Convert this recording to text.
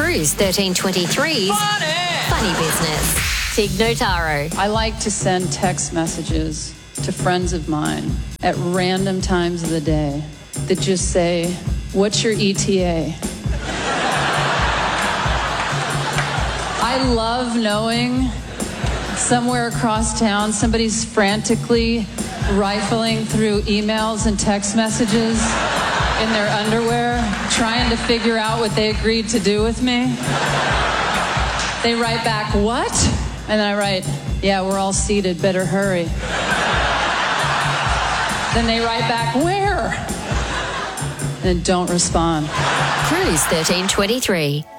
Cruise 1323's Funny Business. Tig Notaro. I like to send text messages to friends of mine at random times of the day that just say, "What's your ETA?" I love knowing somewhere across town somebody's frantically rifling through emails and text messages in their underwear, trying to figure out what they agreed to do with me. They write back, "What?" And then I write, "Yeah, we're all seated, better hurry." Then they write back, "Where?" And don't respond. Cruise 1323.